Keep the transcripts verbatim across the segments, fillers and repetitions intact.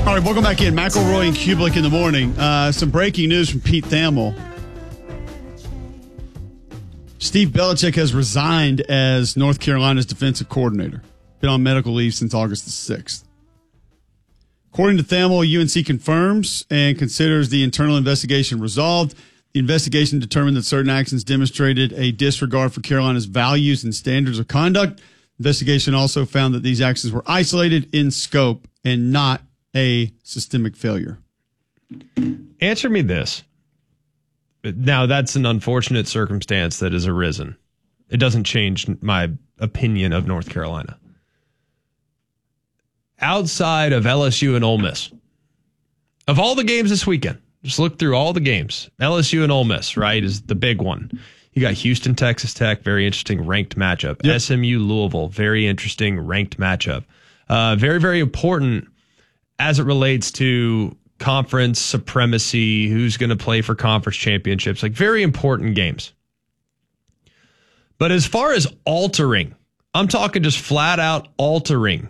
All right, welcome back in. McElroy and Kublik in the morning. Uh, some breaking news from Pete Thamel. Steve Belichick has resigned as North Carolina's defensive coordinator. Been on medical leave since August the sixth. According to Thamel, U N C confirms and considers the internal investigation resolved. The investigation determined that certain actions demonstrated a disregard for Carolina's values and standards of conduct. Investigation also found that these actions were isolated in scope and not a systemic failure. Answer me this. Now, that's an unfortunate circumstance that has arisen. It doesn't change my opinion of North Carolina. Outside of L S U and Ole Miss, of all the games this weekend, just look through all the games. L S U and Ole Miss, right, is the big one. You got Houston, Texas Tech, very interesting ranked matchup. Yep. S M U, Louisville, very interesting ranked matchup. Uh, very, very important as it relates to conference supremacy, who's going to play for conference championships, like very important games. But as far as altering, I'm talking just flat out altering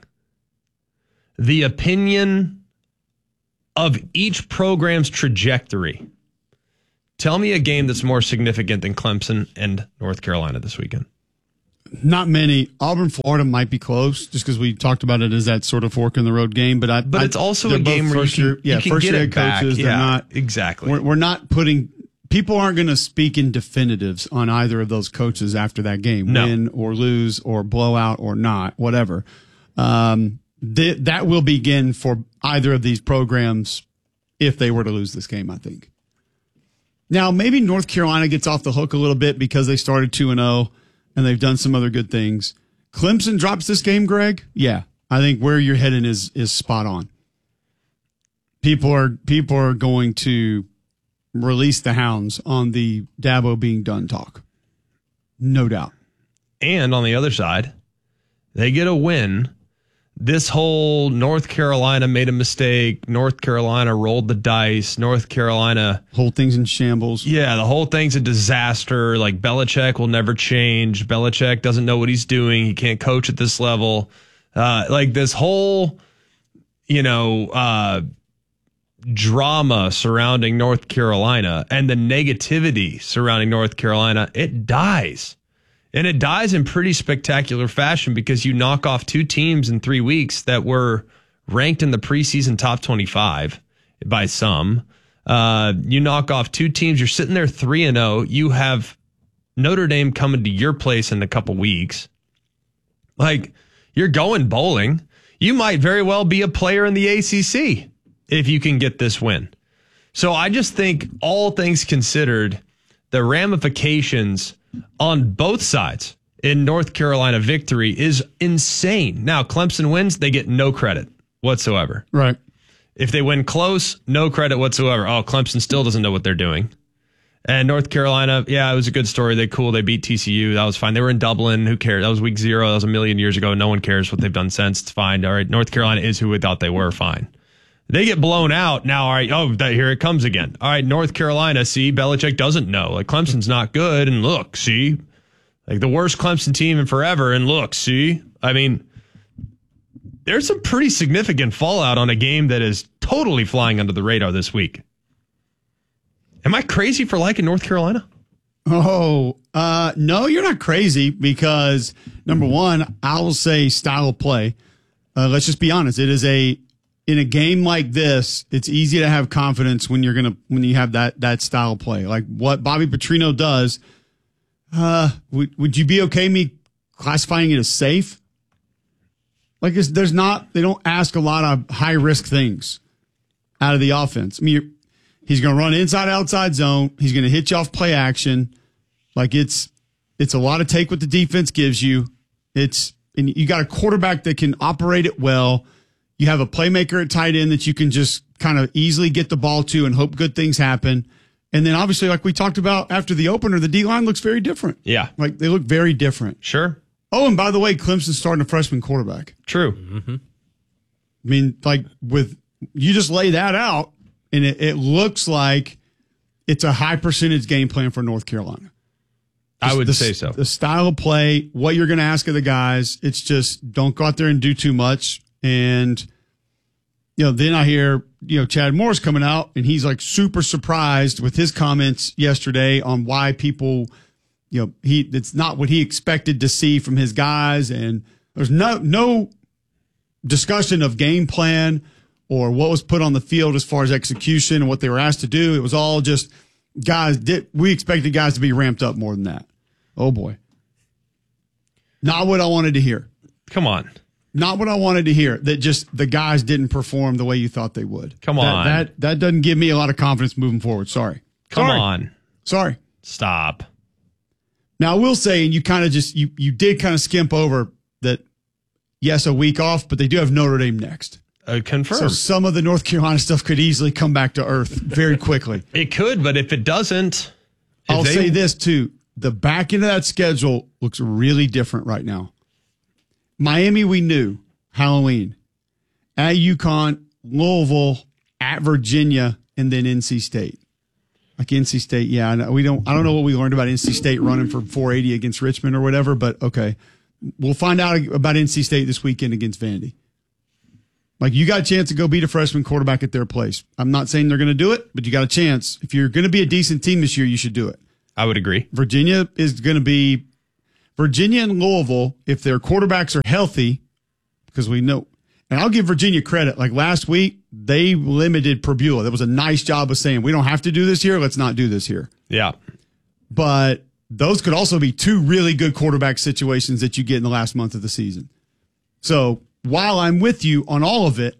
the opinion of each program's trajectory. Tell me a game that's more significant than Clemson and North Carolina this weekend. Not many. Auburn, Florida might be close, just because we talked about it as that sort of fork in the road game. But I, but I, it's also a game where you can, year, yeah, you can first get year it back. coaches. Yeah, they're not exactly. We're, we're not putting people aren't going to speak in definitives on either of those coaches after that game, no. win or lose or blowout or not, whatever. Um, th- that will begin for either of these programs if they were to lose this game, I think. Now, maybe North Carolina gets off the hook a little bit because they started two and oh. And they've done some other good things. Clemson drops this game, Greg. Yeah, I think where you're heading is is spot on. People are people are going to release the hounds on the Dabo being done talk, no doubt. And on the other side, they get a win. This whole North Carolina made a mistake. North Carolina rolled the dice. North Carolina. Whole thing's in shambles. Yeah, the whole thing's a disaster. Like, Belichick will never change. Belichick doesn't know what he's doing. He can't coach at this level. Uh, like, this whole, you know, uh, drama surrounding North Carolina and the negativity surrounding North Carolina, it dies. And it dies in pretty spectacular fashion because you knock off two teams in three weeks that were ranked in the preseason top twenty-five by some. Uh, you knock off two teams. You're sitting there three and oh. You have Notre Dame coming to your place in a couple weeks. Like, you're going bowling. You might very well be a player in the A C C if you can get this win. So I just think, all things considered, the ramifications on both sides in North Carolina victory is insane. Now, Clemson wins, they get no credit whatsoever. Right. If they win close, no credit whatsoever. Oh, Clemson still doesn't know what they're doing. And North Carolina, yeah, it was a good story. They cool. They beat T C U. That was fine. They were in Dublin. Who cares? That was week zero. That was a million years ago. No one cares what they've done since. It's fine. All right. North Carolina is who we thought they were. Fine. They get blown out. Now, all right, oh, that, here it comes again. All right, North Carolina, see, Belichick doesn't know. Like, Clemson's not good, and look, see? Like, the worst Clemson team in forever, and look, see? I mean, there's some pretty significant fallout on a game that is totally flying under the radar this week. Am I crazy for liking North Carolina? Oh, uh, no, you're not crazy because, number one, I will say style of play. Uh, let's just be honest. It is a... In a game like this, it's easy to have confidence when you're gonna when you have that that style of play, like what Bobby Petrino does. Uh, would would you be okay me classifying it as safe? Like, it's, there's not they don't ask a lot of high risk things out of the offense. I mean, you're, he's gonna run inside outside zone. He's gonna hit you off play action. Like, it's it's a lot of take what the defense gives you. It's and you got a quarterback that can operate it well. You have a playmaker at tight end that you can just kind of easily get the ball to and hope good things happen. And then obviously, like we talked about after the opener, the D-line looks very different. Yeah. Like, they look very different. Sure. Oh, and by the way, Clemson's starting a freshman quarterback. True. Mm-hmm. I mean, like, with you just lay that out, and it, it looks like it's a high percentage game plan for North Carolina. Just I would the, say so. The style of play, what you're going to ask of the guys, it's just don't go out there and do too much. And you know, then I hear, you know, Chad Morris coming out and he's like super surprised with his comments yesterday on why people, you know, he, it's not what he expected to see from his guys. And there's no, no discussion of game plan or what was put on the field as far as execution and what they were asked to do. It was all just guys did, we expected guys to be ramped up more than that. Oh boy. Not what I wanted to hear. Come on. Not what I wanted to hear, that just the guys didn't perform the way you thought they would. Come that, on. That that doesn't give me a lot of confidence moving forward. Sorry. Come Sorry. on. Sorry. Stop. Now, I will say, and you kind of just, you you did kind of skimp over that, yes, a week off, but they do have Notre Dame next. Uh, confirmed. So some of the North Carolina stuff could easily come back to earth very quickly. It could, but if it doesn't. If I'll they, say this, too. The back end of that schedule looks really different right now. Miami, we knew. Halloween. At UConn, Louisville, at Virginia, and then N C State. Like N C State, yeah. I know, we don't. I don't know what we learned about N C State running for four eighty against Richmond or whatever, but okay. We'll find out about N C State this weekend against Vandy. Like, you got a chance to go beat a freshman quarterback at their place. I'm not saying they're going to do it, but you got a chance. If you're going to be a decent team this year, you should do it. I would agree. Virginia is going to be Virginia and Louisville, if their quarterbacks are healthy, because we know, and I'll give Virginia credit. Like last week, they limited Purbuella. That was a nice job of saying, we don't have to do this here. Let's not do this here. Yeah. But those could also be two really good quarterback situations that you get in the last month of the season. So while I'm with you on all of it,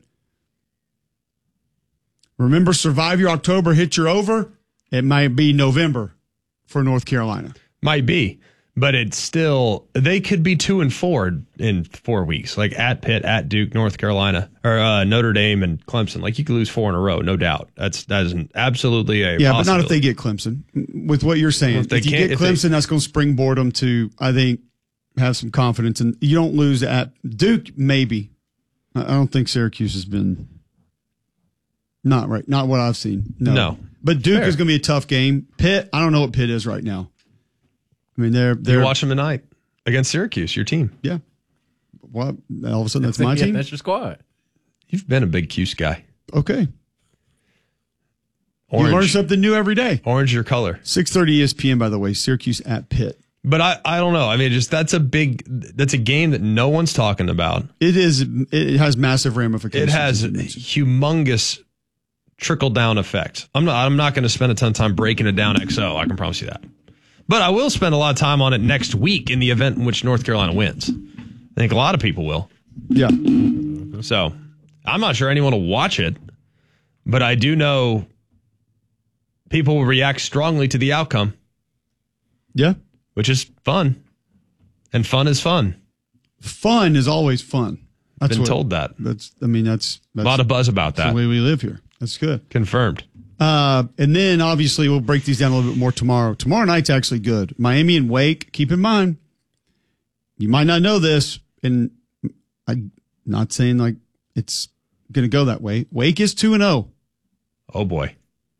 remember, survive your October, hit your over. It might be November for North Carolina. Might be. But it's still, they could be two and four in four weeks, like at Pitt, at Duke, North Carolina, or uh, Notre Dame and Clemson. Like, you could lose four in a row, no doubt. That's that is an, absolutely a yeah, but not if they get Clemson. With what you're saying, well, if, if you get Clemson, they, that's going to springboard them to, I think, have some confidence. And you don't lose at Duke, maybe. I don't think Syracuse has been not right, not what I've seen. No, no. But Duke Fair. is going to be a tough game. Pitt, I don't know what Pitt is right now. I mean, they're they're you watch them tonight against Syracuse, your team. Yeah. Well, all of a sudden, that's my yeah, team. That's your squad. You've been a big Cuse guy. Okay. Orange. You learn something new every day. Orange, your color. six thirty E S P N, by the way. Syracuse at Pitt. But I, I don't know. I mean, just that's a big, that's a game that no one's talking about. It is. It has massive ramifications. It has a humongous trickle down effect. I'm not. I'm not going to spend a ton of time breaking it down. X O. I can promise you that. But I will spend a lot of time on it next week in the event in which North Carolina wins. I think a lot of people will. Yeah. So I'm not sure anyone will watch it, but I do know people will react strongly to the outcome. Yeah. Which is fun. And fun is fun. Fun is always fun. I've been what, told that. That's. I mean, that's, that's a lot of buzz about that. That's the way we live here. That's good. Confirmed. Uh, and then obviously we'll break these down a little bit more tomorrow. Tomorrow night's actually good. Miami and Wake. Keep in mind, you might not know this, and I'm not saying like it's going to go that way. Wake is two and zero. Oh boy.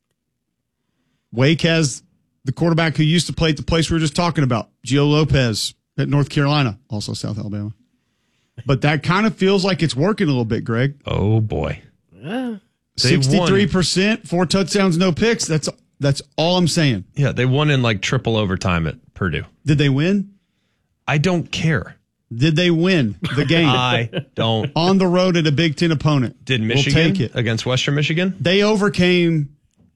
Wake has the quarterback who used to play at the place we were just talking about, Gio Lopez at North Carolina, also South Alabama. But that kind of feels like it's working a little bit, Greg. Oh boy. Yeah. sixty-three percent, four touchdowns, no picks. That's that's all I'm saying. Yeah, they won in like triple overtime at Purdue. Did they win? I don't care. Did they win the game? I don't. On the road at a Big Ten opponent. Did Michigan we'll take it. Against Western Michigan? They overcame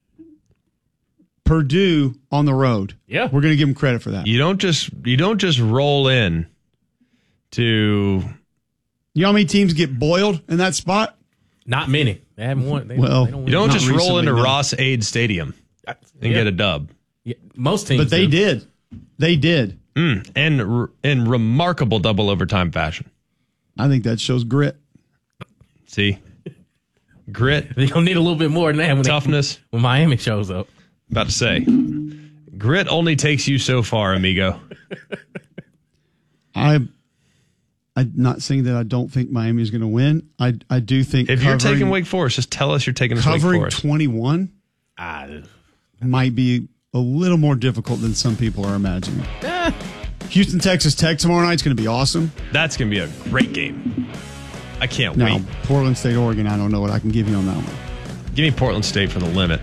Purdue on the road. Yeah. We're going to give them credit for that. You don't just you don't just roll in to. You know how many teams get boiled in that spot? Not many. They haven't won. They, well, they don't win. You don't just roll recently, into no. Ross-Ade Stadium and yeah. get a dub. Yeah, most teams, but they do. did. They did. Mm, and in remarkable double overtime fashion. I think that shows grit. See, grit. They're gonna need a little bit more than that when toughness. They, when Miami shows up. About to say, grit only takes you so far, amigo. I. I'm not saying that I don't think Miami is going to win. I I do think if you're taking Wake Forest, just tell us you're taking us Wake covering Forest. twenty-one Ah, might be a little more difficult than some people are imagining. eh. Houston, Texas Tech tomorrow night is going to be awesome. That's going to be a great game. I can't Now, wait. Portland State, Oregon, I don't know what I can give you on that one. Give me Portland State for the limit.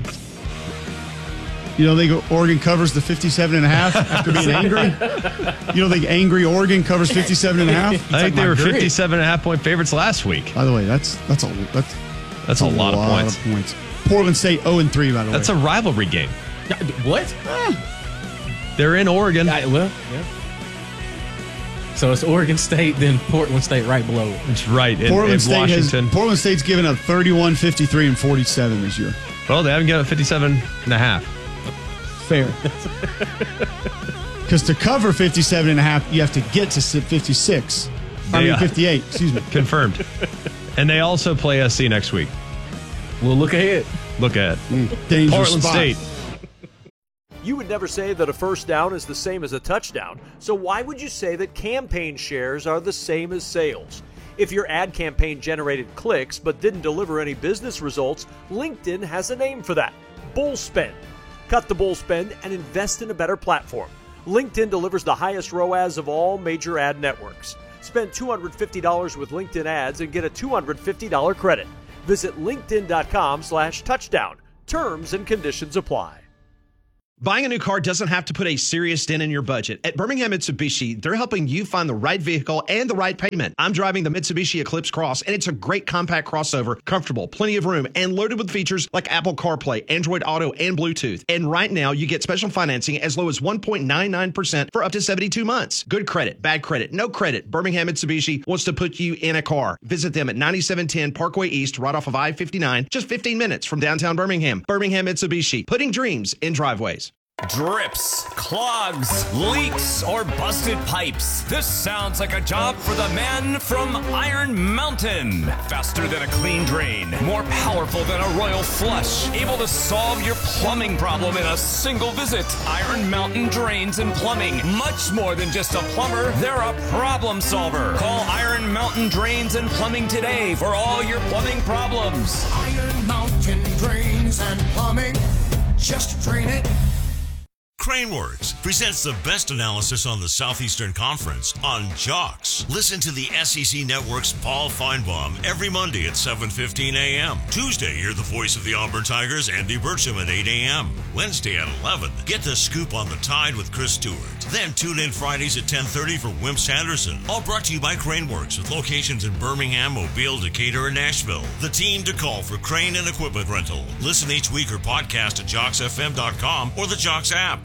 You don't think Oregon covers the fifty-seven and a half after being angry? You don't think angry Oregon covers fifty-seven and a half? I think like they my were grid. fifty-seven and a half point favorites last week. By the way, that's that's a that's That's a lot of points. of points. Portland State oh and three, by the That's way. a rivalry game. What? They're in Oregon. I, well, yeah. So it's Oregon State, then Portland State right below it. That's right. In, Portland in State has Washington. Portland State's given up thirty-one, fifty-three, and forty-seven this year. Well, they haven't given up fifty-seven and a half. Fair. Because to cover fifty-seven and a half, you have to get to fifty-six. I They, mean, uh, fifty-eight. Excuse me. Confirmed. And they also play S C next week. We'll look ahead. Look at Dangerous Portland spot. State. You would never say that a first down is the same as a touchdown, so why would you say that campaign shares are the same as sales? If your ad campaign generated clicks but didn't deliver any business results, LinkedIn has a name for that: bull spend. Cut the bull spend and invest in a better platform. LinkedIn delivers the highest R O A S of all major ad networks. Spend two hundred fifty dollars with LinkedIn ads and get a two hundred fifty dollars credit. Visit linkedin.com slash touchdown. Terms and conditions apply. Buying a new car doesn't have to put a serious dent in your budget. At Birmingham Mitsubishi, they're helping you find the right vehicle and the right payment. I'm driving the Mitsubishi Eclipse Cross, and it's a great compact crossover, comfortable, plenty of room, and loaded with features like Apple CarPlay, Android Auto, and Bluetooth. And right now, you get special financing as low as one point nine nine percent for up to seventy-two months. Good credit, bad credit, no credit. Birmingham Mitsubishi wants to put you in a car. Visit them at ninety-seven ten Parkway East, right off of I fifty-nine, just fifteen minutes from downtown Birmingham. Birmingham Mitsubishi, putting dreams in driveways. Drips, clogs, leaks, or busted pipes. This sounds like a job for the man from Iron Mountain. Faster than a clean drain, more powerful than a royal flush, able to solve your plumbing problem in a single visit. Iron Mountain Drains and Plumbing. Much more than just a plumber, they're a problem solver. Call Iron Mountain Drains and Plumbing today for all your plumbing problems. Iron Mountain Drains and Plumbing. Just drain it. Craneworks presents the best analysis on the Southeastern Conference on Jocks. Listen to the S E C Network's Paul Feinbaum every Monday at seven fifteen a.m. Tuesday, hear the voice of the Auburn Tigers, Andy Burcham, at eight a.m. Wednesday at eleven, get the scoop on the Tide with Chris Stewart. Then tune in Fridays at ten thirty for Wimp Sanderson. All brought to you by Craneworks, with locations in Birmingham, Mobile, Decatur, and Nashville. The team to call for crane and equipment rental. Listen each week or podcast at jocks f m dot com or the Jocks app.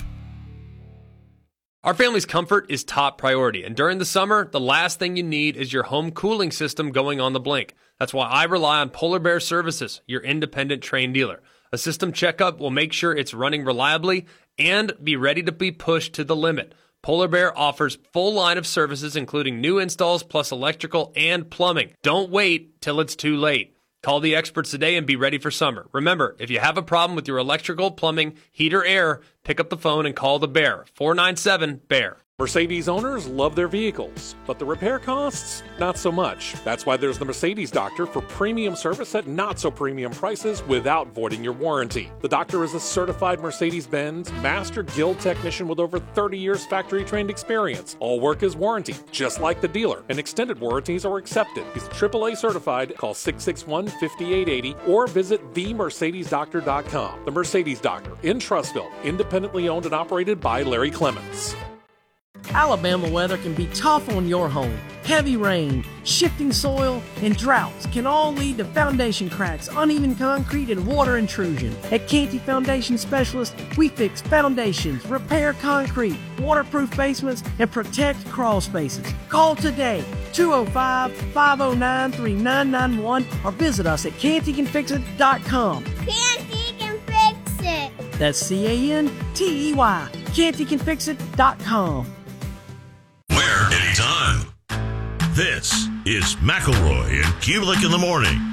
Our family's comfort is top priority, and during the summer, the last thing you need is your home cooling system going on the blink. That's why I rely on Polar Bear Services, your independent Trane dealer. A system checkup will make sure it's running reliably and be ready to be pushed to the limit. Polar Bear offers full line of services, including new installs plus electrical and plumbing. Don't wait till it's too late. Call the experts today and be ready for summer. Remember, if you have a problem with your electrical, plumbing, heat, or air, pick up the phone and call the Bear. four nine seven, B E A R. Mercedes owners love their vehicles, but the repair costs, not so much. That's why there's the Mercedes Doctor for premium service at not so premium prices without voiding your warranty. The Doctor is a certified Mercedes-Benz Master Guild technician with over thirty years factory-trained experience. All work is warranted, just like the dealer, and extended warranties are accepted. He's triple A certified. Call six six one, five eight eight zero or visit the mercedes doctor dot com. The Mercedes Doctor in Trussville, independently owned and operated by Larry Clements. Alabama weather can be tough on your home. Heavy rain, shifting soil, and droughts can all lead to foundation cracks, uneven concrete, and water intrusion. At Canty Foundation Specialists, we fix foundations, repair concrete, waterproof basements, and protect crawl spaces. Call today, two oh five, five oh nine, three nine nine one, or visit us at canty can fix it dot com. Canty can fix it. That's C A N T E Y, canty can fix it dot com. Where anytime. This is McElroy and Kubelik in the morning.